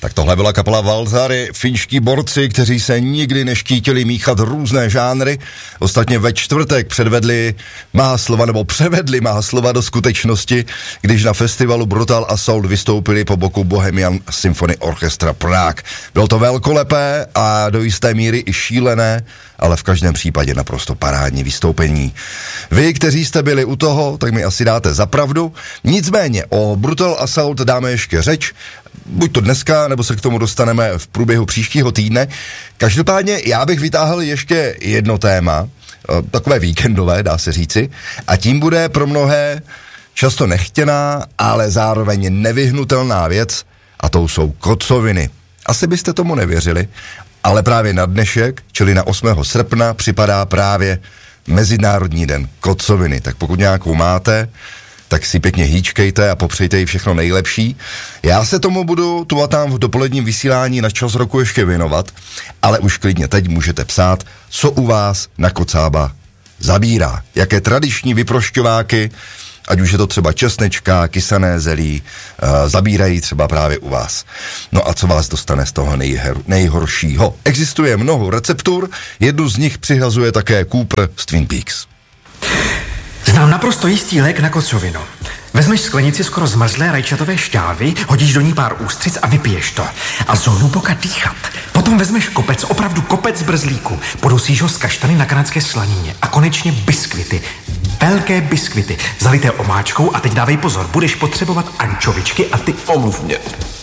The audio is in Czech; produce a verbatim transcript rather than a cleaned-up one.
Tak tohle byla kapela Valtari, finští borci, kteří se nikdy neštítili míchat různé žánry. Ostatně ve čtvrtek předvedli má slova, nebo převedli má slova do skutečnosti, když na festivalu Brutal Assault vystoupili po boku Bohemian Symphony Orchestra Prague. Bylo to velkolepé a do jisté míry i šílené, ale v každém případě naprosto parádní vystoupení. Vy, kteří jste byli u toho, tak mi asi dáte za pravdu. Nicméně o Brutal Assault dáme ještě řeč, buď to dneska, nebo se k tomu dostaneme v průběhu příštího týdne. Každopádně já bych vytáhl ještě jedno téma, takové víkendové, dá se říci, a tím bude pro mnohé často nechtěná, ale zároveň nevyhnutelná věc, a to jsou kocoviny. Asi byste tomu nevěřili, ale právě na dnešek, čili na osmého srpna, připadá právě Mezinárodní den kocoviny. Tak pokud nějakou máte, tak si pěkně hýčkejte a popřejte jí všechno nejlepší. Já se tomu budu tu a tam v dopoledním vysílání na Čas roku ještě věnovat, ale už klidně teď můžete psát, co u vás na kocába zabírá. Jaké tradiční vyprošťováky, ať už je to třeba česnečka, kysané zelí, uh, zabírají třeba právě u vás. No a co vás dostane z toho nejher, nejhoršího? Existuje mnoho receptur, jednu z nich přihazuje také Cooper z Twin Peaks. Znám naprosto jistý lék na kocovinu. Vezmeš sklenici skoro zmrzlé rajčatové šťávy, hodíš do ní pár ústřic a vypiješ to. A zhluboka dýchat. Potom vezmeš kopec, opravdu kopec brzlíku, podusíš ho z kaštany na kanadské slanině a konečně biskvity. Velké biskvity, zalité omáčkou a teď dávej pozor, budeš potřebovat ančovičky a ty omluv mě.